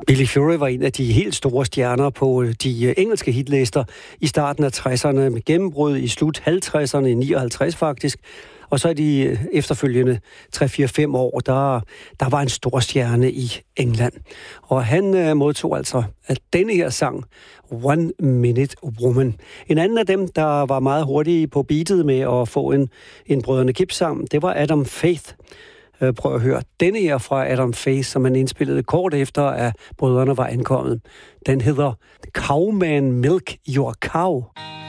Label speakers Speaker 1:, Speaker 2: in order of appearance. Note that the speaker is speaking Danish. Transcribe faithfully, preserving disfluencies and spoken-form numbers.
Speaker 1: Billy Fury var en af de helt store stjerner på de engelske hitlister i starten af tresserne, med gennembrud i slut halvtredserne, i nioghalvtreds faktisk. Og så i de efterfølgende tre fire fem år, der, der var en stor stjerne i England. Og han øh, modtog altså af denne her sang, One Minute Woman. En anden af dem, der var meget hurtige på beatet med at få en, en Brødrene Gibbs-sang, det var Adam Faith. Øh, prøv at høre denne her fra Adam Faith, som han indspillede kort efter, at brødrene var ankommet. Den hedder Cowman Milk Your Cow.